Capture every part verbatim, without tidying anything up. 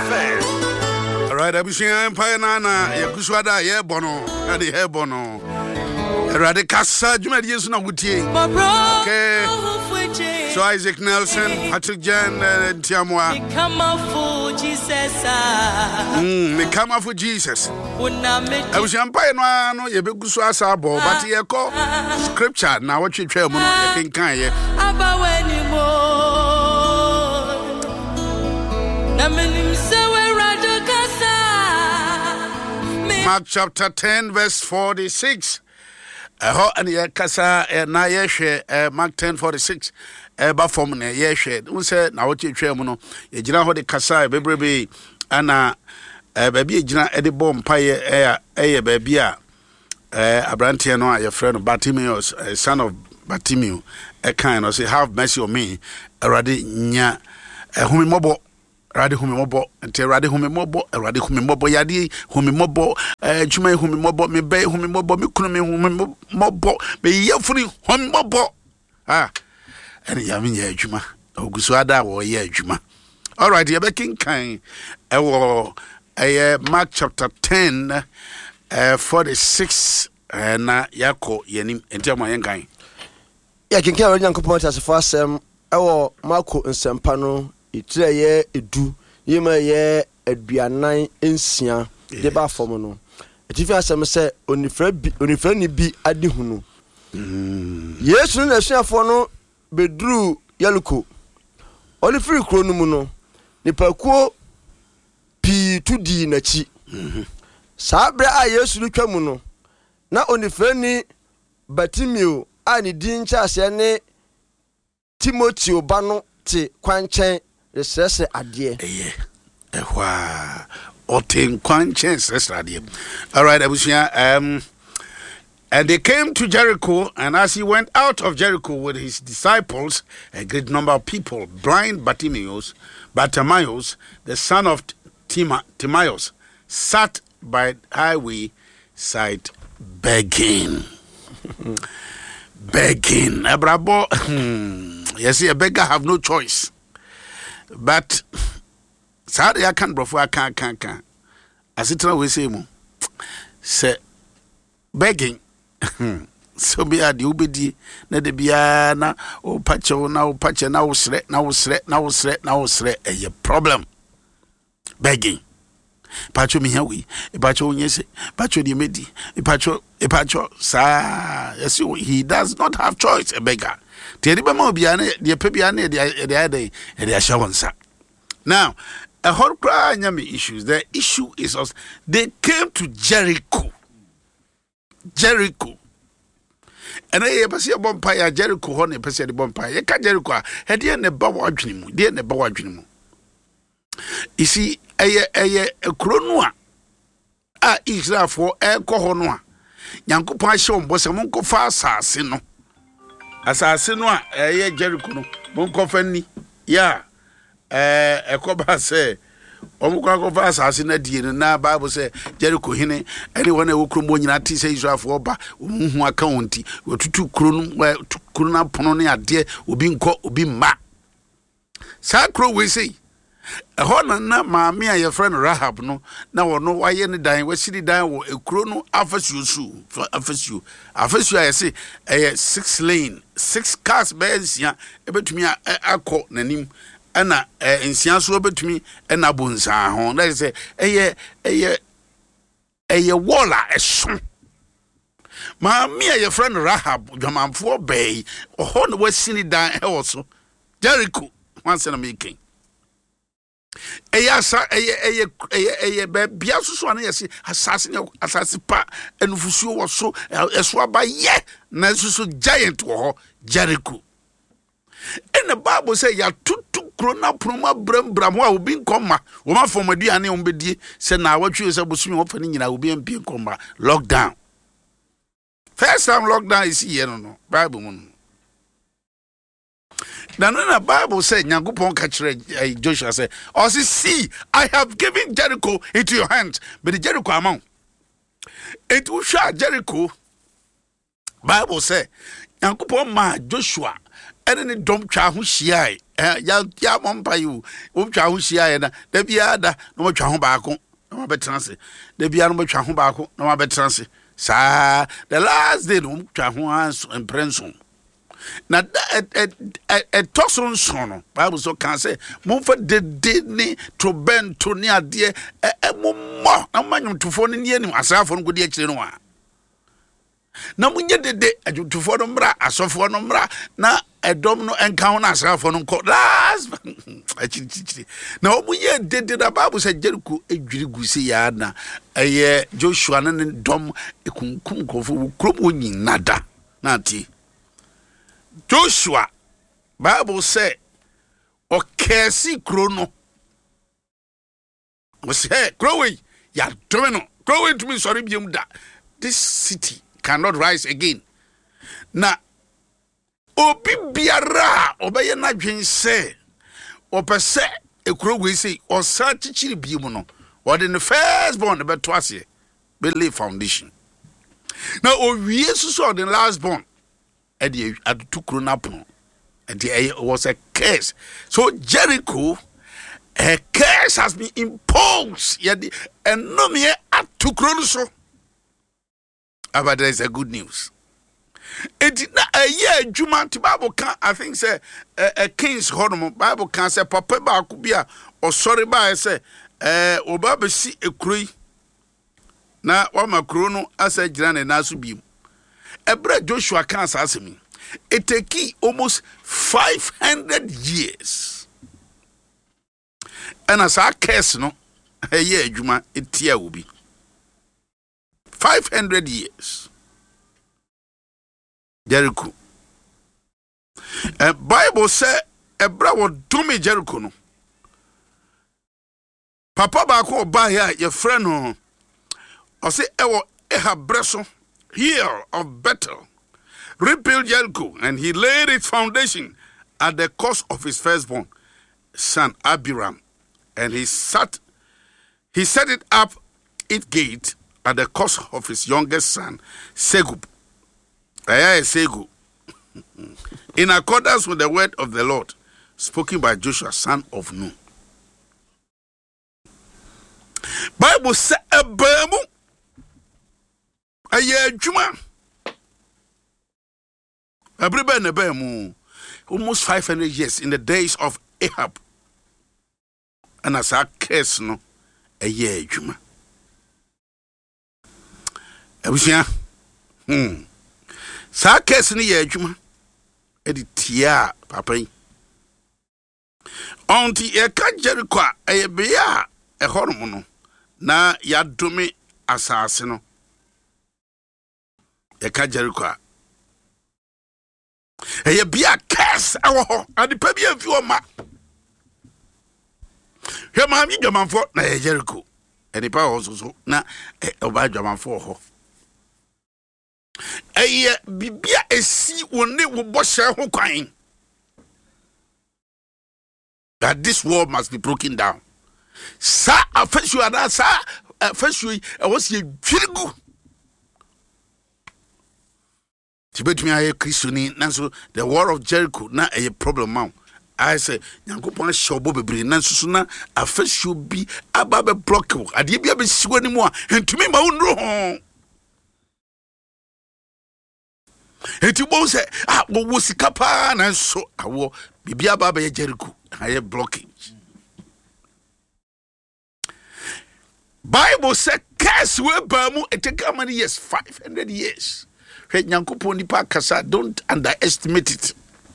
All right, I be seeing Empire Nana, Yakuswada, yeah, Bono, and the hair Bono. Radicasa, Juma, yes, no good tea. Okay. So Isaac Nelson, Patrick Jan, and Tiamwa. Come out for Jesus. Hmm, me come out for Jesus. I was Empire Nano, Yabukuswa Sabo, but you call scripture now what you tell me, you can kind about Mark chapter ten, verse forty-six. Uh, and ye kasa na ye hwe Mark ten forty-six. E ba form na ye hwe. Un say na what you twa mu no. Ye gina ho de kasa bebrebe ana eh ba bi e gina e de bom paye eh eh ba bi a eh abrantie no a ye friend Bartimaeus, son of Bartimaeus, e kind of say have mercy on me. Erade nya eh humi mobo Radi humi mobo, ente radi humi mobo, radi humi mobo yadi, humi mobo, eh, juma humi mobo, me be humi mobo, me kunu me humi mobo, me yefuni humi mobo. Ah, ene yami ye juma, oguswada wo ye juma. All right, ye be king kind. E wo eh Mark chapter ten, eh forty-six, eh na yako yenim ente mo yen kan. Ya king kan Nyankopon tasefo asem e wo Marko nsempa no itire ye edu yema ye aduanan ensia de ba fom no etifi asem se onifra bi onifra ni bi ade hunu mm Yesu na suafo no bedru yaluko onifri kro no mu no nipakuo pi tudi nachi mhm sabre a Yesu no twa mu no na onifra ni Bartimaeus a ni din cha se ne Timothy ba no te kwanchen resese adie eh ehwa otin kwanchen resese adie. All right, abusia, um and they came to Jericho, and as he went out of Jericho with his disciples, a great number of people, blind Bartimaeus, Bartimaeus, the son of Tima, Timaeus, sat by the highway side begging. Begging. Abrabo, you see, a beggar have no choice. But sorry, I can't bro, I can't, can't, can't. As it always say, say begging. So be a diubidi, na de biana, o pacho na o pacho na o sre, na o sre, na o sre, na o sre, a problem. Begging. Pacho mi hawi, e pacho unyese, pacho di medi, e pacho, e pacho, sa, yes, he does not have choice, a beggar. Now, a whole cry issues. The issue is us. They came to Jericho. Jericho. And I ever see a bumpire, Jericho, honey, per se the bumpire. You can't Jericho. Had you never watched him? Dear, never watched him. You see, a a cronua. Ah, Israel for a cohonua. Yanko Pashon was a monko fasa, sino. Asase no a eh Jericho no bon kofani ya eh ekoba se omukwa kofa asase na die na Bible say Jericho hene anyone e wokromo nyina ti say Israelfo oba omuhu account otutu kuro no kuro na pono ne ade obi nko obi ma sakro we say ehọ na na maami a your friend Rahab no na wono waye ne dan wasiri dan wo ekuro no afasuo su afasuo afasuo a yesi eh six lane six cars bensia ebetumi akọ nanim ana ensia so ebetumi na bonsa ho na say eye eye eye walla eso maami a your friend Rahab dwamanfo bay ohọ na wasiri dan e wo so Jericho once na making Eya sa eye eye eye eye be bia susu na yesi asase asase pa enufusuo wo so eso aba ye na susu giant wo ho Jericho. In the Bible say ya tutu krona proma bram bram wa obi nkoma wo ma fom aduane wo bedie se na awatwe se bosumi wo fa ni nyina obi empie nkoma lockdown. First time lockdown is here no no Bible mu. Now, the Bible said, Nyangupon kachire Joshua said, "Oh, see, I have given Jericho into your hands, but the Jericho amount it will show Jericho." Bible said, Nyangupon ma Joshua ɛne ne dɔm twa ho hyiae ya ya mompa you wo twa ho hyiae na da bia da no mo twa ho baako na mo betena se da bia no mo twa ho baako na mo betena se sa the last day no twa ho anso emprenso na a toson sono Bible so can say mo fa de de ni to ben to ni ade e mo mo na manyum tofo ni ni anim asrafo no godi akire no a na munye dede adwutufo no mra asofo no mra na edom no enka ho na asrafo no nko last achichichi na omunye dede da Bible say Jericho edwiri gusi ya na eye Joshua ne dom ekunkum kofo krom onyi nada na ati Joshua Bible say o kesi krono we say krowe ya domino krowe to me sorry biam da this city cannot rise again. Na obi biara obeye na dwen se opese ekuro we say o sa chichiri biemu no or the first born be to ase be lay foundation. Now o wie suso the last born e dey adu kuro na pono e dey was a curse. So Jericho a curse has been imposed yet and no me atu kuro so. But there is a good news. It na a year Juma to Bible can I think say a king's hormone Bible can say papa ba kubia or sorry ba say eh oba si ekuri na wa makrono asa gira na aso biem. Ebra Joshua can say me. It take almost five hundred years. And as a case no a year Juma it here will be five hundred years. Jericho. And Bible say ebra wo dumi Jericho no. Papa ba ko ba ya your friend no. O say ewo eha breso hill of Bethel. Rebuild Jericho and he laid its foundation at the cost of his firstborn son Abiram, and he sat he set it up its gate at the cost of his youngest son, Segub. Aya Segub. In accordance with the word of the Lord, spoken by Joshua, son of Nun. Bible says, Abamu. Aya Juma. Abriba Nebamu. Almost five hundred years in the days of Ahab. And as a case, no, a year Juma. Ebusia hmm sa case ni ye adwuma edi tia papa yi onti e ka Jericho e be ya e horom no na ya dome asase no e ka Jericho e ye bia case awo ho ade pa bia fi o ma hwe ma mi dwamanfo na ye Jericho e ni pa ho so na e oba dwamanfo ho Eye bibia esi woni wo boshe ho kwan that this world must be broken down. Sa afesu ada sa afesu e was ye dwirigu tibetumi aye Christiani nanso the war of Jericho na a problem now. I say Yankopon shobo bebre nanso so na afesu bi aba be block wo ade bia be siwa ni mu a entumi ma wonro ho. Eti bo say ah wo sika pa na so awo bibia ba ba Jericho aye blockage. Bible say curse we ba mu it take how many years? five hundred years. He Nyankopon ni pa kasa, don't underestimate it.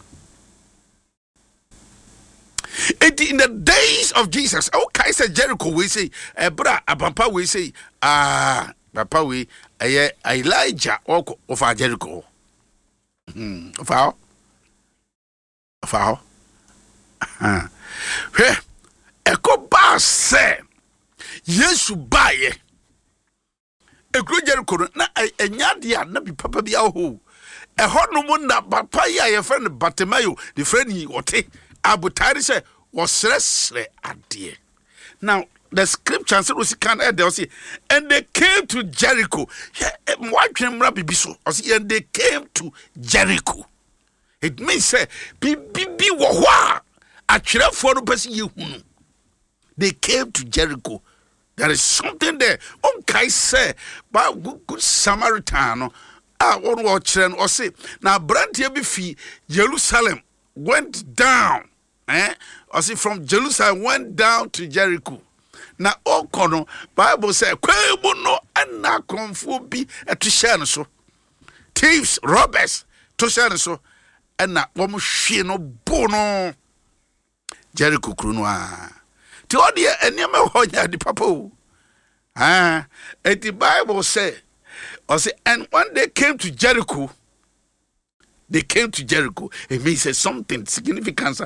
It in the days of Jesus, okay, say Jericho we say ebra abampa we say ah papa we aye Elijah oko of Jericho. Hmm. Foul. Foul. Ah. He. Eko ba se. Yesu baye. Ekro Jericho na enya dia na bi papa bi aho. Eho no mu na papa ya ye friend Bartimaeus, the friend he ote. Abutari se wasresre ade. Now the scripture says we can add there say and they came to Jericho. And they came to Jericho. It means say bi bi bi wo ho a atwerefo no pese yehunu. They came to Jericho. There is something there. On kai say ba good, good Samaritan no ah one watch and or say now brantia be fi Jerusalem went down. Eh? Or see from Jerusalem went down to Jericho. Now all kono Bible say kwebo no na konfo bi eto share no so. Thieves, robbers to share so and na wo mo hwe no bo no Jericho kru no a. Ti odi enema ho nya di papa. Ah, and the Bible say, or say, and when they came to Jericho, they came to Jericho. It means something significant.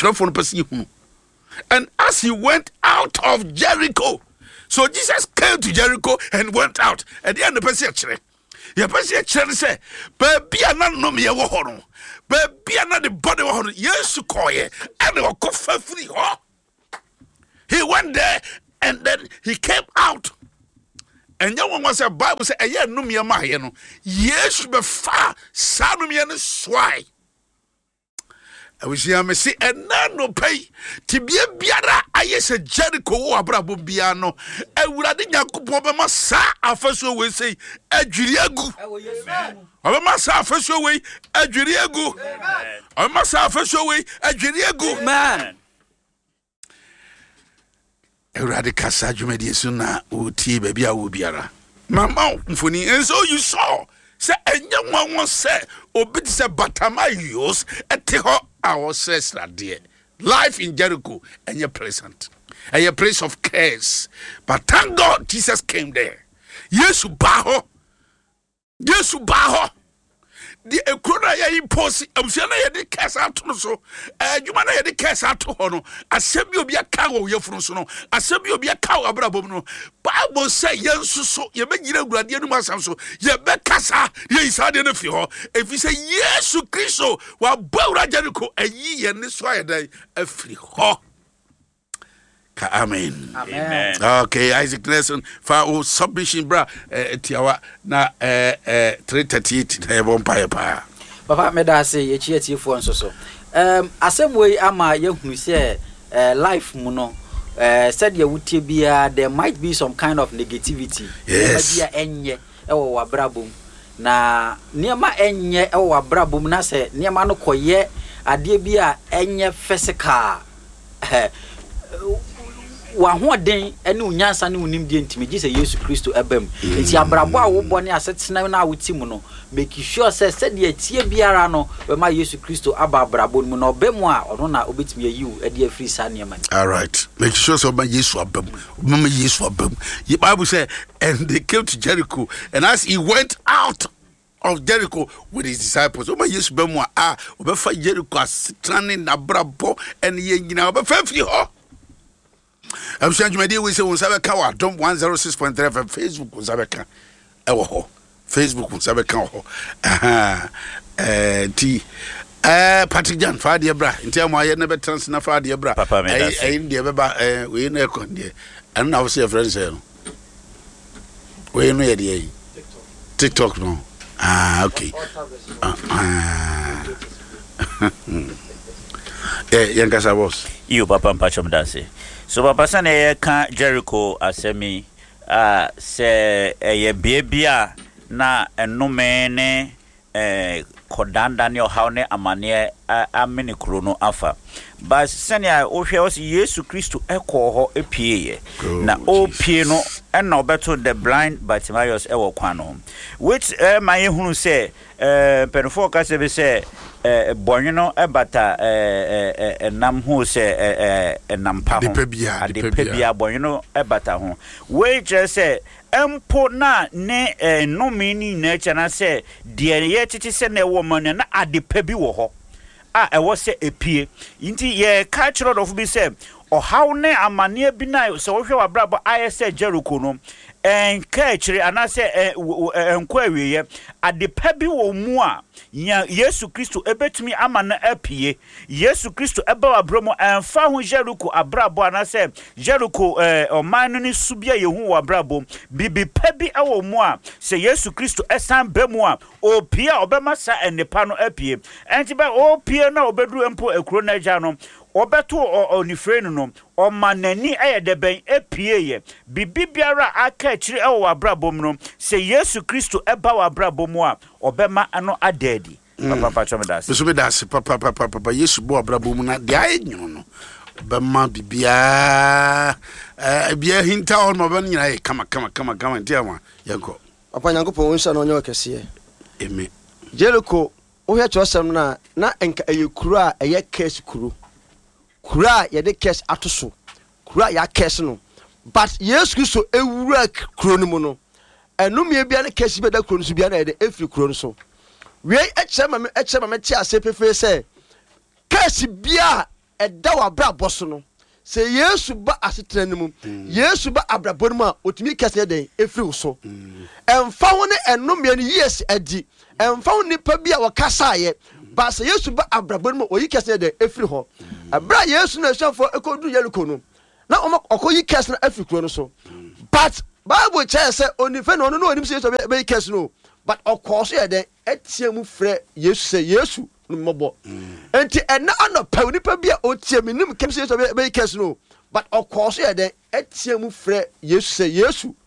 And as he went out of Jericho, so Jesus came to Jericho and went out. At the end of the passage, the passage say, "Baby, I not know me a wohoro. Baby, I not the body wohoro. Yes, you call it, and they were coffee free. He went there and then he came out." And no one was a Bible say, "Aye, no me ma ye no. Yes, be fa sa no me no swai." I wish you me see and no pay. Ti bia biara aye se Jericho wo abrabo bia no. Ewurade Yakobon be ma sa afaso we say adwiri agu. Obe ma sa afaso we adwiri agu. Obe ma sa afaso we adwiri agu. Man. Ewurade kasa dwumadi so na oti ba bia wo biara. Mama mfoni and so you saw say enya nwa won say obi ti say Bartimaeus ete ho our sister dear. Life in Jericho and your pleasant. And your place of cares. But thank God Jesus came there. Yesu baho. Yesu baho. The ekrona ya imposi abusiana ya de cares out no so. Eh dwuma na ya de cares out ho no. Asemi obi aka wo yefunu so no. Asemi obi aka wo abrabom no. Bible say yensu so ye benyina gurade anu masam so. Ye be kasa ye isade na fi ho. If you say Yesu Kristo wa bawra Jericho ayi ye ne so ayedai afri ho. Ka amen. Amen. Okay, Isaac Nelson for o submission bra eh tiawa na eh eh three thirty-eight na ebon pa pa. Papa me da say ye chi atifo nso so. Um asem we ama ye hunu say eh life mu no eh said ye wutie bia there might be some kind of negativity. Yes. Bia enye e wo wabrabom. Na niema enye e wo wabrabom na say niema no koye ade bia enye physical. Wa ho den ene unyansa ne unim die ntimi gise Yesu Kristo ebam enti abrabo a wo bone asetena na awoti mu no make sure say said ye tie biara no we ma Yesu Kristo aba abrabo mu no obem a ono na obetimi ayiu e de afri sa ne man. All right, make sure so ba Yesu abam mama Yesu abam. The Bible say and they came to Jericho and as he went out of Jericho with his disciples o ma Yesu bam a ah obefa Jericho asetena na abrabo ene ye nyina obefa fi ho. I'm saying my dear we say on Sabeka Dom one oh six point three Facebook on Sabeka. Ewo Facebook on Sabeka ho. Aha. Eh T eh Patrick Jan fa de bra. Ntia mo aye na betrans na fa de bra. Eh eh de beba eh we na ekon de. And now see your friends here. We no ye de. TikTok no. Ah okay. Ah. Eh yankasa boss. You papa mpachom dance. So papa sana ka Jericho asemi ah se ye bebia na enome ne eh kodanda ne ohawne amane amene krono afa but sania ohwe o Yesu Kristo ekọ ho epie na opie no na obeto the blind Bartimaeus ewo kwano which eh my hunu say eh penfo ka se be say eh bonyo ebata eh eh nam ho say eh nam pa ho de pebia bonyo ebata ho we just say empo na ne eh no meni na chana say de ye titi se na wo man na adepa bi wo ho a e wo se epie nti ye cultural of be say o how ne amane bi na so wo hwe wabrabo I say Jericho no enka chire anase enko awiye adepa bi wo mu a Yesu Kristo ebetumi ama na apie Yesu Kristo eba wabromo enfa ho Jericho abrabo anase Jericho oman no ni subia yehu wabrabo bibi pa bi awo mu a se Yesu Kristo esan ba mu a opia obema sa enepa no apie enti ba opia na obedru empo ekro na agya no obeto onifrenu no o manani ayedeben apie ye bibi biara aka chiri ewo wabrabo no se Yesu Kristo eba wabrabo mu a obema ano adedi papa papa chomdas so be das papa papa papa Yesu bo wabrabo mu na de ayenyo no bema bibia eh bia hinta on mo ban nyina kama kama kama kama ntiama yanko papa Nyankopon wonsa no onye okese eme Jericho o hwe chosem na na enka ayekuru a eye case kuru kura ye de case atoso kura ya case no but Yesu Kristo ewura kuro no mu no enumie bia ne case be da kuro no so bia na ye de efri kuro no so we eche ma me eche ma me ti ase pefe se case bia eda wa bra boso no se Yesu ba asetra ne mu Yesu ba abrabo no mu a otumi case ye de efri so emfa ho ne enumie no yes adi emfa ho nipa bia wakasa ye ba se Yesu ba abrabo no mu oyi case ye de efri ho abra Yesu na shafo ekodu Jericho no na okoyi case na efri kuro no so but Bible tell say onife no no onim say Yesu be case no but okoso ye de etiamu frɛ Yesu say Yesu no mobo enti ena anopa nipa bia otiam nim kem say Yesu be case no but okoso ye de etiamu frɛ Yesu say Yesu